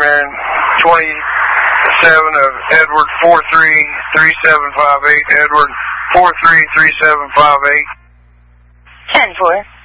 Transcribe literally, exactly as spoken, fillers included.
bearing twenty-seven of Edward four three three seven five eight, Edward four three three seven five eight. ten four.